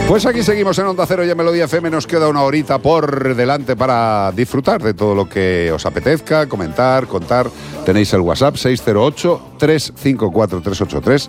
Pues aquí seguimos en Onda Cero y en Melodía FM. Nos queda una horita por delante para disfrutar de todo lo que os apetezca, comentar, contar. Tenéis el WhatsApp 608-354-383,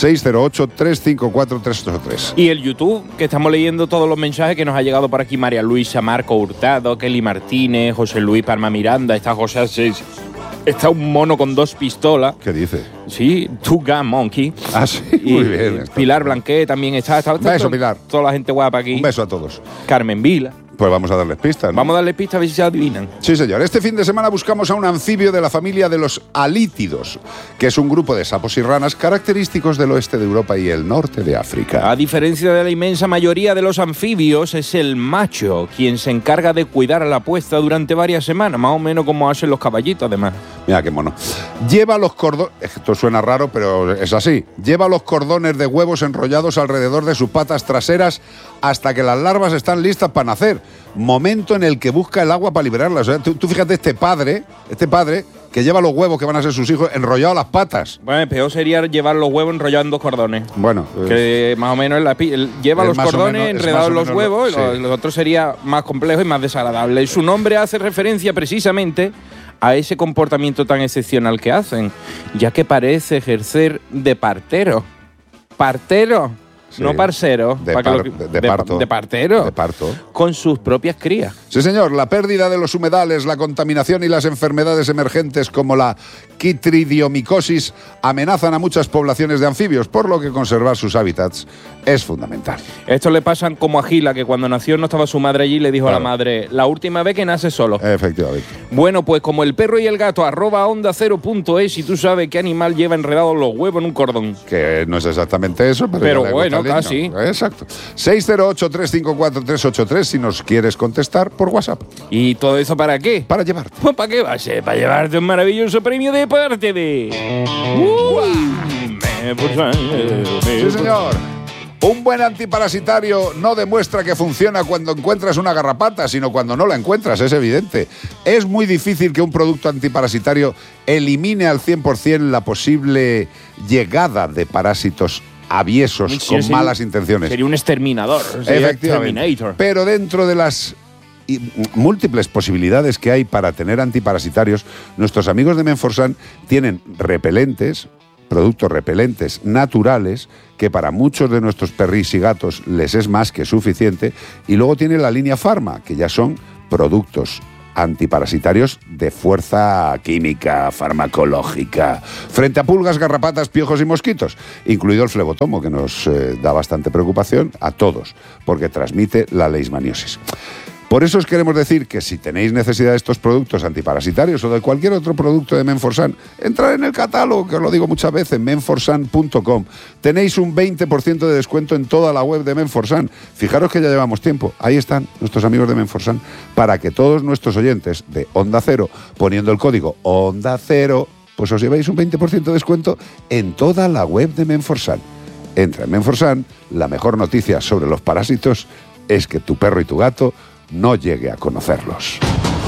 608-354-383. Y el YouTube, que estamos leyendo todos los mensajes que nos ha llegado por aquí. María Luisa, Marco Hurtado, Kelly Martínez, José Luis Palma Miranda, está José Asís. Está un mono con 2 pistolas. ¿Qué dice? Sí, Two Gun Monkey. Ah, sí, muy bien. Pilar Blanquet también está. Un beso, Pilar. Toda la gente guapa aquí. Un beso a todos. Carmen Vila. Pues vamos a darles pistas, ¿no? Vamos a darle pistas a ver si se adivinan. Sí, señor. Este fin de semana buscamos a un anfibio de la familia de los alítidos, que es un grupo de sapos y ranas característicos del oeste de Europa y el norte de África. A diferencia de la inmensa mayoría de los anfibios, es el macho quien se encarga de cuidar a la puesta durante varias semanas, más o menos como hacen los caballitos, además. Mira qué mono. Lleva los cordones... Esto suena raro, pero es así. Lleva los cordones de huevos enrollados alrededor de sus patas traseras hasta que las larvas están listas para nacer. Momento en el que busca el agua para liberarlas. O sea, tú fíjate, este padre que lleva los huevos que van a ser sus hijos enrollados a las patas. Bueno, peor sería llevar los huevos enrollados en 2 cordones. Bueno. Que más o menos lleva los cordones enredados en los huevos, sí. Lo otro sería más complejo y más desagradable. Y su nombre hace referencia precisamente a ese comportamiento tan excepcional que hacen, ya que parece ejercer de partero. ¿Partero? Sí. No parcero. De parto. De partero. De parto. Con sus propias crías. Sí, señor. La pérdida de los humedales, la contaminación y las enfermedades emergentes como la quitridiomicosis amenazan a muchas poblaciones de anfibios, por lo que conservar sus hábitats es fundamental. Esto le pasan como a Gila, que cuando nació no estaba su madre allí y le dijo a la madre, la última vez que nace solo. Efectivamente. Bueno, pues como el perro y el gato, @ondacero.es, y tú sabes qué animal lleva enredados los huevos en un cordón. Que no es exactamente eso, pero bueno, casi. Exacto. 608-354-383 si nos quieres contestar por WhatsApp. ¿Y todo eso para qué? Para llevarte. Pues ¿para qué va a ser? Para llevarte un maravilloso premio de parte de... Sí, señor. Un buen antiparasitario no demuestra que funciona cuando encuentras una garrapata, sino cuando no la encuentras, es evidente. Es muy difícil que un producto antiparasitario elimine al 100% la posible llegada de parásitos aviesos con malas intenciones. Sería un exterminador. Efectivamente. Pero dentro de las múltiples posibilidades que hay para tener antiparasitarios, nuestros amigos de Menforsan tienen productos repelentes naturales que para muchos de nuestros perris y gatos les es más que suficiente, y luego tiene la línea Pharma, que ya son productos antiparasitarios de fuerza química, farmacológica, frente a pulgas, garrapatas, piojos y mosquitos, incluido el flebotomo, que nos da bastante preocupación a todos, porque transmite la leishmaniosis. Por eso os queremos decir que si tenéis necesidad de estos productos antiparasitarios o de cualquier otro producto de Menforsan, entrad en el catálogo, que os lo digo muchas veces, menforsan.com. Tenéis un 20% de descuento en toda la web de Menforsan. Fijaros que ya llevamos tiempo. Ahí están nuestros amigos de Menforsan para que todos nuestros oyentes de Onda Cero, poniendo el código Onda Cero, pues os llevéis un 20% de descuento en toda la web de Menforsan. Entra en Menforsan. La mejor noticia sobre los parásitos es que tu perro y tu gato no llegue a conocerlos.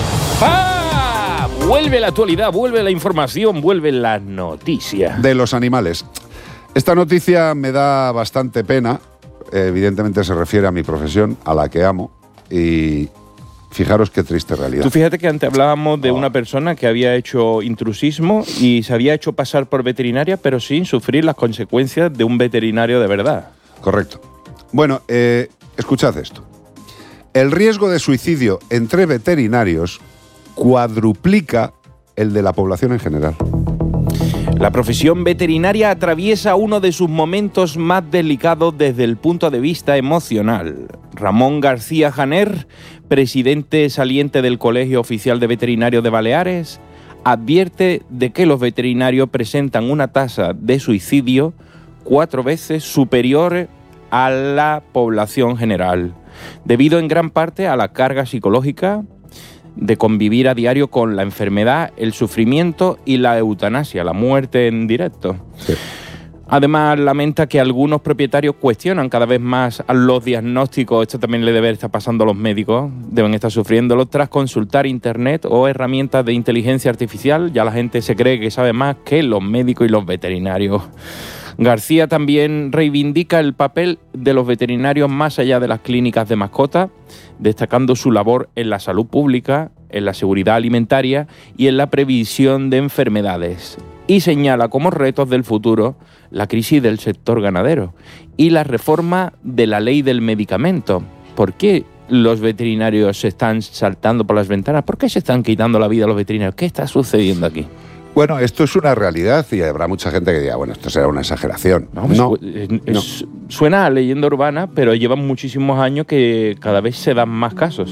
¡Ah! Vuelve la actualidad, vuelve la información, vuelve la noticia. De los animales. Esta noticia me da bastante pena. Evidentemente se refiere a mi profesión, a la que amo. Y fijaros qué triste realidad. Tú fíjate que antes hablábamos de una persona que había hecho intrusismo y se había hecho pasar por veterinaria, pero sin sufrir las consecuencias de un veterinario de verdad. Correcto. Bueno, escuchad esto. El riesgo de suicidio entre veterinarios cuadruplica el de la población en general. La profesión veterinaria atraviesa uno de sus momentos más delicados desde el punto de vista emocional. Ramón García Janer, presidente saliente del Colegio Oficial de Veterinarios de Baleares, advierte de que los veterinarios presentan una tasa de suicidio 4 veces superior a la población general, debido en gran parte a la carga psicológica de convivir a diario con la enfermedad, el sufrimiento y la eutanasia, la muerte en directo. Sí. Además, lamenta que algunos propietarios cuestionan cada vez más los diagnósticos. Esto también le debe estar pasando a los médicos, deben estar sufriéndolo tras consultar internet o herramientas de inteligencia artificial. Ya la gente se cree que sabe más que los médicos y los veterinarios. García también reivindica el papel de los veterinarios más allá de las clínicas de mascotas, destacando su labor en la salud pública, en la seguridad alimentaria y en la previsión de enfermedades. Y señala como retos del futuro la crisis del sector ganadero y la reforma de la ley del medicamento. ¿Por qué los veterinarios se están saltando por las ventanas? ¿Por qué se están quitando la vida a los veterinarios? ¿Qué está sucediendo aquí? Bueno, esto es una realidad y habrá mucha gente que diga, bueno, esto será una exageración. No. Suena a leyenda urbana, pero llevan muchísimos años que cada vez se dan más casos.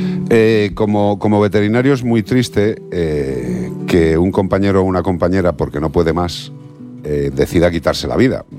Como veterinario es muy triste que un compañero o una compañera, porque no puede más, decida quitarse la vida.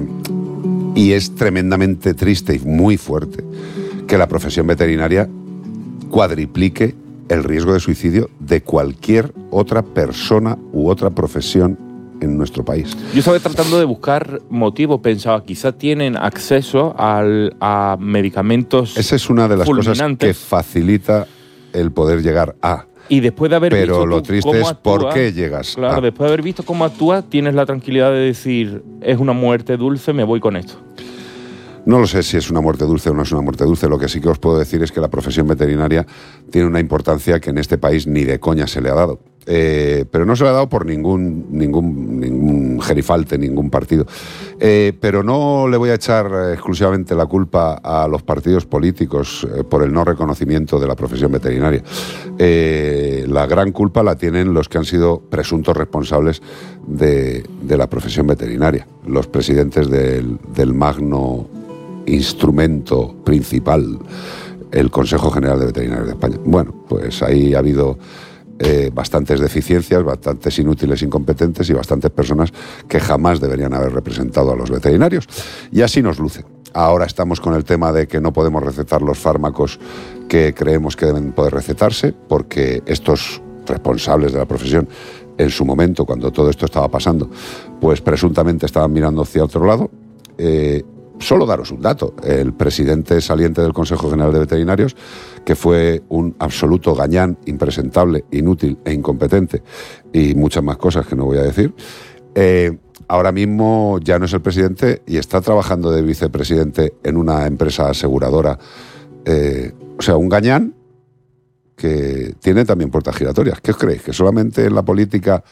Y es tremendamente triste y muy fuerte que la profesión veterinaria cuadriplique el riesgo de suicidio de cualquier otra persona u otra profesión en nuestro país. Yo estaba tratando de buscar motivos, pensaba, quizás tienen acceso a medicamentos. Esa es una de las cosas que facilita el poder llegar a. Y después de haber visto lo triste es por qué llegas. Claro, después de haber visto cómo actúa, tienes la tranquilidad de decir, es una muerte dulce, me voy con esto. No lo sé si es una muerte dulce o no es una muerte dulce. Lo que sí que os puedo decir es que la profesión veterinaria tiene una importancia que en este país ni de coña se le ha dado. Pero no se le ha dado por ningún gerifalte, ningún partido. Pero no le voy a echar exclusivamente la culpa a los partidos políticos por el no reconocimiento de la profesión veterinaria. La gran culpa la tienen los que han sido presuntos responsables de la profesión veterinaria, los presidentes del magno instrumento principal, el Consejo General de Veterinarios de España. Bueno, pues ahí ha habido bastantes deficiencias, bastantes inútiles, incompetentes y bastantes personas que jamás deberían haber representado a los veterinarios. Y así nos luce. Ahora estamos con el tema de que no podemos recetar los fármacos que creemos que deben poder recetarse, porque estos responsables de la profesión, en su momento, cuando todo esto estaba pasando, pues presuntamente estaban mirando hacia otro lado. Solo daros un dato. El presidente saliente del Consejo General de Veterinarios, que fue un absoluto gañán, impresentable, inútil e incompetente, y muchas más cosas que no voy a decir, ahora mismo ya no es el presidente y está trabajando de vicepresidente en una empresa aseguradora. O sea, un gañán que tiene también puertas giratorias. ¿Qué os creéis? ¿Que solamente en la política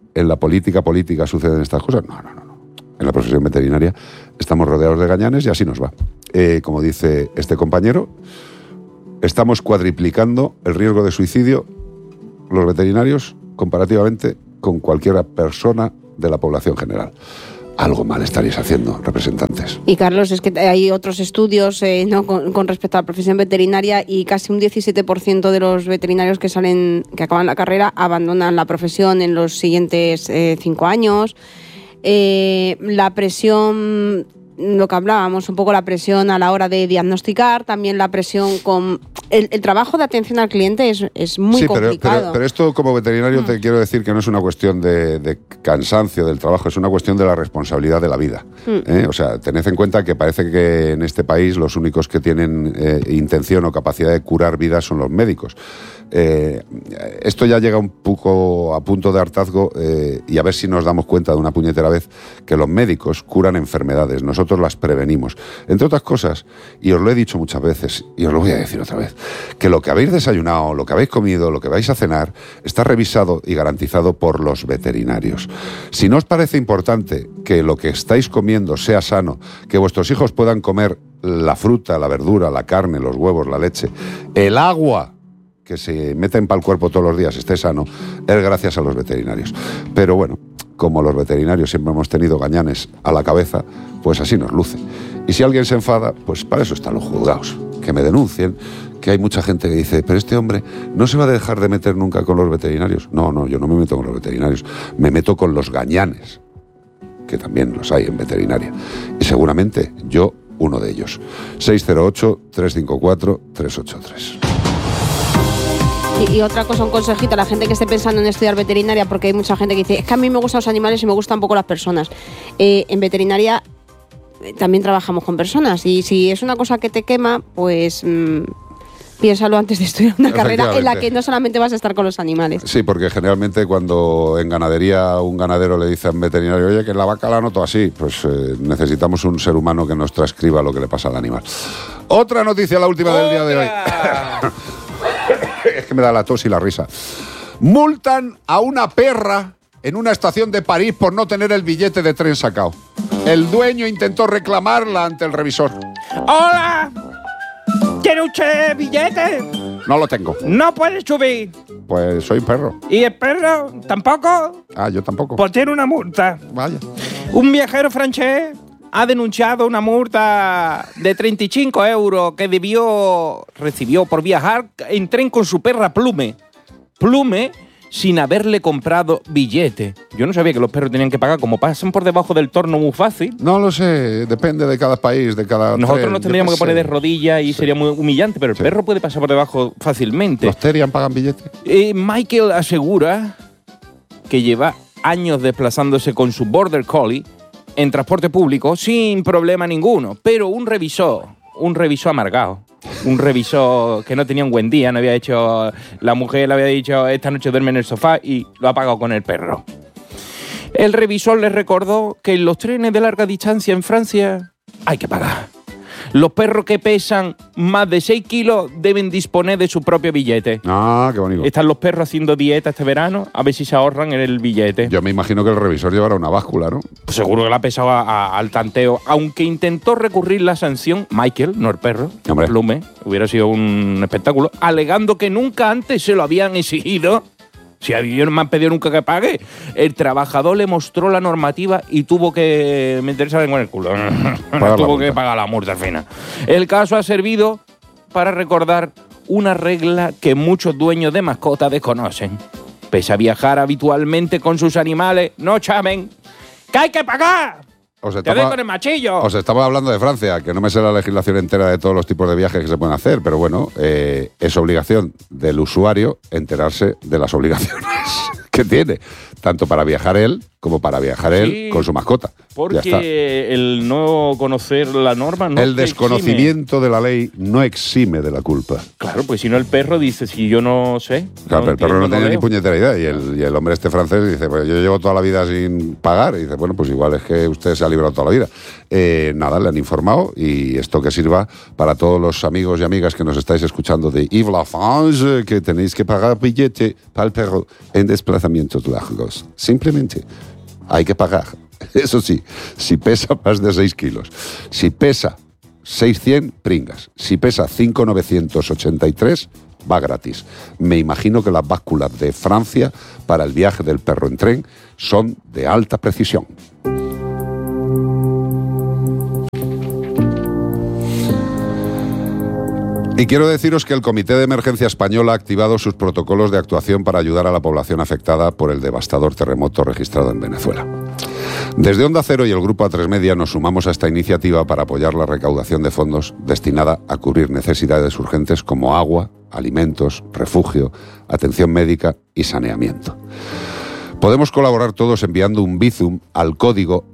suceden estas cosas? No. En la profesión veterinaria estamos rodeados de gañanes y así nos va. Como dice este compañero, estamos cuadriplicando el riesgo de suicidio los veterinarios comparativamente con cualquier persona de la población general. Algo mal estaréis haciendo, representantes. Y Carlos, es que hay otros estudios con respecto a la profesión veterinaria, y casi un 17% de los veterinarios que acaban la carrera abandonan la profesión en los siguientes 5 años. La presión, lo que hablábamos un poco, la presión a la hora de diagnosticar, también la presión con el trabajo de atención al cliente es muy complicado. Pero esto, como veterinario, te quiero decir que no es una cuestión de cansancio del trabajo, es una cuestión de la responsabilidad de la vida. O sea, tened en cuenta que parece que en este país los únicos que tienen intención o capacidad de curar vidas son los médicos. Esto ya llega un poco a punto de hartazgo, y a ver si nos damos cuenta de una puñetera vez que los médicos curan enfermedades, nosotros las prevenimos. Entre otras cosas, y os lo he dicho muchas veces y os lo voy a decir otra vez, que lo que habéis desayunado, lo que habéis comido, lo que vais a cenar está revisado y garantizado por los veterinarios. Si no os parece importante que lo que estáis comiendo sea sano, que vuestros hijos puedan comer la fruta, la verdura, la carne, los huevos, la leche, el agua que se meten para el cuerpo todos los días esté sano, es gracias a los veterinarios. Pero bueno, como los veterinarios siempre hemos tenido gañanes a la cabeza, pues así nos luce. Y si alguien se enfada, pues para eso están los juzgados, que me denuncien, que hay mucha gente que dice, pero este hombre no se va a dejar de meter nunca con los veterinarios. No, yo no me meto con los veterinarios, me meto con los gañanes, que también los hay en veterinaria. Y seguramente yo uno de ellos. 608-354-383. Y otra cosa, un consejito a la gente que esté pensando en estudiar veterinaria, porque hay mucha gente que dice, es que a mí me gustan los animales y me gustan un poco las personas. En veterinaria también trabajamos con personas, y si es una cosa que te quema, pues Piénsalo antes de estudiar una carrera en la que no solamente vas a estar con los animales. Sí, porque generalmente cuando en ganadería un ganadero le dice a un veterinario, oye, que la vaca la noto así, pues necesitamos un ser humano que nos transcriba lo que le pasa al animal. Otra noticia, la última del día de hoy. Es que me da la tos y la risa. Multan a una perra en una estación de París por no tener el billete de tren sacado. El dueño intentó reclamarla ante el revisor. ¡Hola! ¿Tiene usted billete? No lo tengo. No puede subir. Pues soy perro. ¿Y el perro tampoco? Ah, yo tampoco. Pues tiene una multa. Vaya. Un viajero francés ha denunciado una multa de 35 euros que recibió por viajar en tren con su perra Plume. Plume, sin haberle comprado billete. Yo no sabía que los perros tenían que pagar, como pasan por debajo del torno muy fácil. No lo sé, depende de cada país, de cada Nosotros tren, nos tendríamos que poner de rodillas y sería muy humillante, pero el perro puede pasar por debajo fácilmente. ¿Los Terian pagan billete? Michael asegura que lleva años desplazándose con su Border Collie en transporte público sin problema ninguno, pero un revisor amargado. Un revisor que no tenía un buen día, no había hecho. La mujer le había dicho, esta noche duerme en el sofá y lo ha pagado con el perro. El revisor le recordó que en los trenes de larga distancia en Francia hay que pagar. Los perros que pesan más de 6 kilos deben disponer de su propio billete. Ah, qué bonito. Están los perros haciendo dieta este verano, a ver si se ahorran en el billete. Yo me imagino que el revisor llevará una báscula, ¿no? Pues seguro que la ha pesado al tanteo. Aunque intentó recurrir la sanción, Michael, no el perro, Hombre. Plume, hubiera sido un espectáculo, alegando que nunca antes se lo habían exigido. Si no me han pedido nunca que pague. El trabajador le mostró la normativa y tuvo que meterse en el culo. Tuvo que pagar la multa al final. El caso ha servido para recordar una regla que muchos dueños de mascotas desconocen. Pese a viajar habitualmente con sus animales, no chamen, que hay que pagar. Te doy con el machillo. Os estaba hablando de Francia, que no me sé la legislación entera de todos los tipos de viajes que se pueden hacer, pero bueno, es obligación del usuario enterarse de las obligaciones que tiene, tanto para viajar él como para viajar él con su mascota. Porque el no conocer la norma no el desconocimiento de la ley no exime de la culpa. Claro, pues si no el perro dice, si yo no sé. Claro, el perro no tiene ni puñetera idea. Y el hombre este francés dice, pues yo llevo toda la vida sin pagar. Y dice, bueno, pues igual es que usted se ha librado toda la vida. Nada, le han informado y esto que sirva para todos los amigos y amigas que nos estáis escuchando de Yves La France, que tenéis que pagar billete para el perro en desplazamientos largos. Simplemente hay que pagar. Eso sí, si pesa más de 6 kilos. Si pesa 600, pringas. Si pesa 5,983, va gratis. Me imagino que las básculas de Francia para el viaje del perro en tren son de alta precisión. Y quiero deciros que el Comité de Emergencia Español ha activado sus protocolos de actuación para ayudar a la población afectada por el devastador terremoto registrado en Venezuela. Desde Onda Cero y el Grupo A3 Media nos sumamos a esta iniciativa para apoyar la recaudación de fondos destinada a cubrir necesidades urgentes como agua, alimentos, refugio, atención médica y saneamiento. Podemos colaborar todos enviando un Bizum al código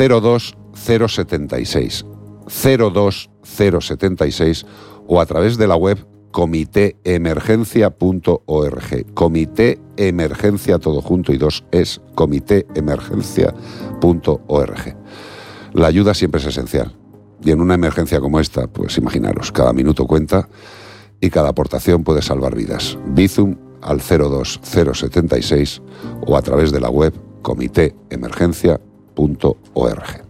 02076, 02076, o a través de la web comitéemergencia.org. Comitéemergencia, todo junto y 2 es, comitéemergencia.org. La ayuda siempre es esencial. Y en una emergencia como esta, pues imaginaros, cada minuto cuenta y cada aportación puede salvar vidas. Bizum al 02076 o a través de la web comitéemergencia.org.